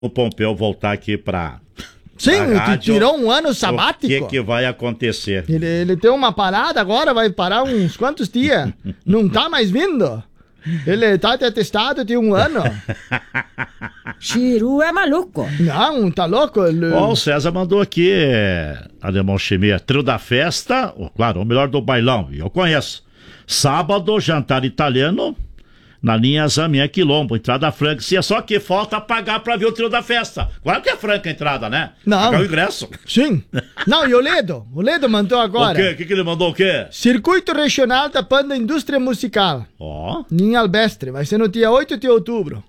o Pompeu voltar aqui pra... Sim, rádio, tirou um ano sabático. O que vai acontecer? Ele tem uma parada agora, vai parar uns quantos dias? Não tá mais vindo? Ele tá atestado de um ano. Chiru é maluco. Não, tá louco? Ó, o César mandou aqui, Alemão Chimia, trio da festa, claro, o melhor do bailão, e eu conheço. Sábado, jantar italiano, na linha Zaminha Quilombo, entrada franca. Se é só que falta pagar pra ver o trio da festa. Claro que é franca a entrada, né? Não. Pagar o ingresso. Sim. Não, e o Ledo mandou agora. O quê? O que ele mandou o quê? Circuito Regional da Banda Indústria Musical. Ó. Em Albestre, vai ser no dia 8 de outubro.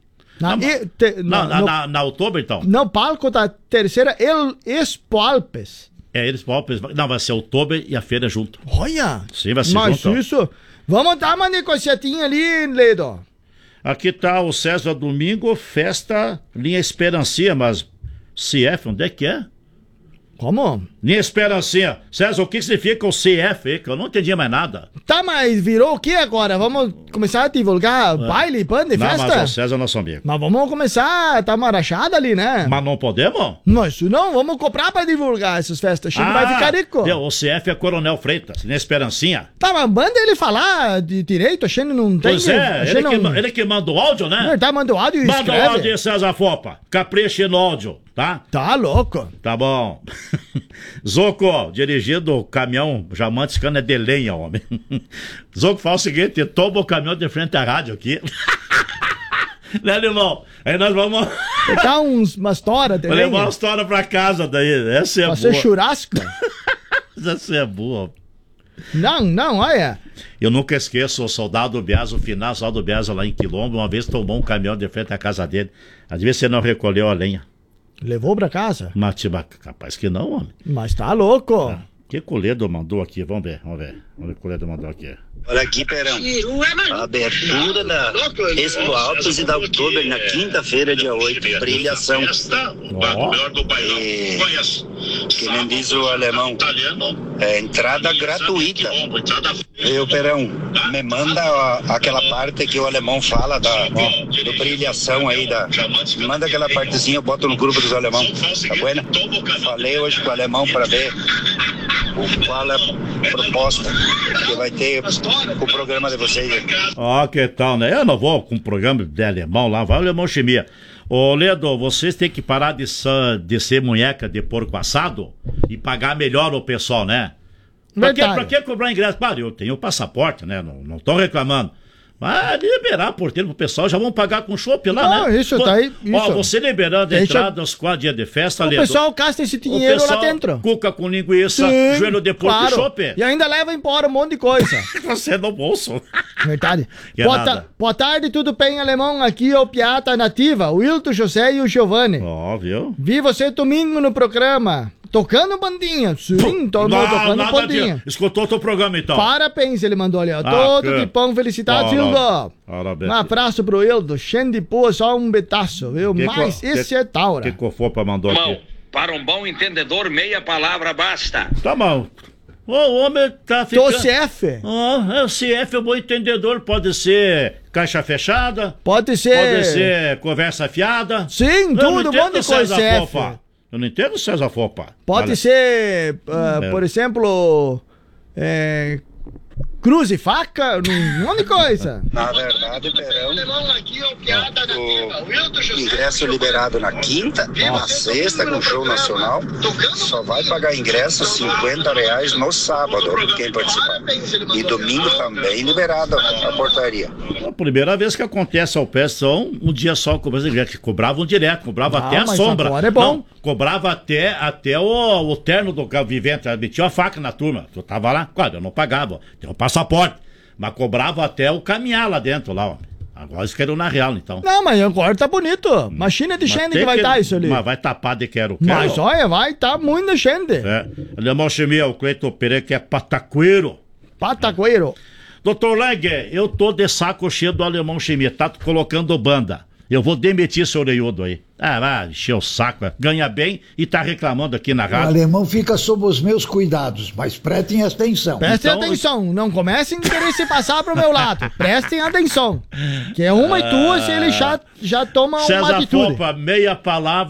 Na outubro, então? No palco da terceira Expo Alpes. Eles não, vai ser outubro e a feira junto. Olha! Sim, vai ser mas junto. Isso... Vamos dar uma negociatinha ali, Ledo. Aqui tá o César Domingo, festa, linha Esperancinha, mas CF, onde é que é? Como? Linha Esperancinha. César, o que significa o CF? Que eu não entendi mais nada. Tá, mas virou o que agora? Vamos começar a divulgar baile, banda e festa? Não, mas o César é nosso amigo. Mas vamos começar, tá uma rachada ali, né? Mas não podemos? Não, isso não, vamos comprar pra divulgar essas festas. Chico vai ficar rico. O CF é Coronel Freitas, linha Esperancinha. Tá, mas manda ele falar de direito, a gente não tem... Pois é, ele que manda o áudio, né? Ele tá, manda o áudio e escreve. Manda o áudio, César Fopa. Capricha no áudio, tá? Tá louco. Tá bom. Zoco, dirigindo o caminhão Jamantes Cana de lenha, homem. Zoco fala o seguinte, toma o caminhão de frente à rádio aqui. Né, irmão? Aí nós vamos... Tá umas toras de lenha. Vou levar umas toras pra casa daí, essa é boa. Fazer churrasco. Essa é boa. Não, olha. Eu nunca esqueço o soldado Biasa, o final soldado Biasa lá em Quilombo, uma vez tomou um caminhão de frente à casa dele. Às vezes você não recolheu a lenha. Levou pra casa? Mas, capaz que não, homem. Mas tá louco. O que o Ledo mandou aqui? Vamos ver. O que o Ledo mandou aqui. Olha aqui, Perão. A abertura da Expo Alpes e da Outubro na quinta-feira, dia 8. Brilhação. Que nem diz o alemão. É entrada gratuita. Eu, Perão, me manda aquela parte que o alemão fala do brilhação aí. Me manda aquela partezinha, eu boto no grupo dos alemão. Tá bueno? Falei hoje com o alemão para ver qual é a proposta que vai ter com o programa de vocês. Que tal, né? Eu não vou com o programa de alemão lá, vai o Alemão Chimia. Ô, Ledo, vocês têm que parar de ser munheca de porco assado e pagar melhor o pessoal, né? Pra que cobrar ingresso? Para, eu tenho o passaporte, né? Não tô reclamando. Mas liberar a porteira pro pessoal, já vão pagar com chopp lá, né? Isso tá aí. Isso. Ó, você liberando a entrada aos 4 dias de festa, Ledo. O pessoal gasta esse dinheiro lá dentro. Cuca com linguiça, sim, joelho de porco e chopp. E ainda leva embora um monte de coisa. Você no bolso. Verdade. Boa tarde, tudo bem, alemão? Aqui é o Piata Nativa, o Wilton José e o Giovanni. Viu? Vi você domingo no programa. Tocando bandinha. Sim, tocando bandinha. Escutou o teu programa, então. Parabéns, ele mandou ali, ó. Todo de pão, felicidades, Hildo. Um abraço pro Hildo. Cheio de pô, só um betaço, viu? Mas esse é Taura. Que Cofopa mandou aqui? Para um bom entendedor, meia palavra basta. Tá bom. O homem tá ficando... Tô CF. O CF é um bom entendedor, pode ser caixa fechada. Pode ser conversa fiada. Sim, tudo, um monte de coisa CF. Eu não entendo, César Fopa. Pode ser, por exemplo, cruz e faca, um monte de coisa. Na verdade, Perão, o ingresso liberado na quinta, na sexta, com show nacional, só vai pagar ingresso R$50 no sábado, quem participar. E domingo também liberado a portaria. A primeira vez que acontece ao pé são um dia só cobrando ingresso, que cobravam direto, cobrava até a sombra. Agora é bom. Não, cobrava até o terno do vivente, metia a faca na turma. Tu tava lá, claro, eu não pagava, tem um passaporte, mas cobrava até o caminhar lá dentro, lá, ó. Agora eles querem na real, então. Não, mas agora tá bonito. Imagina de gente que vai estar isso ali. Mas vai tapar de quero. Mas olha, vai estar muita gente. Alemão Chimia, o Cleiton Pereira que é pataqueiro. Pataqueiro. Doutor Lang, eu tô de saco cheio do Alemão Chimia, tá colocando banda. Eu vou demitir esse orelhudo aí. Vai encher o saco. Ganha bem e tá reclamando aqui na rádio. O alemão fica sob os meus cuidados, mas prestem atenção. Prestem atenção, não comecem a querer se passar pro meu lado. Prestem atenção. Que é uma e duas e ele já toma uma atitude. César Popa, meia palavra.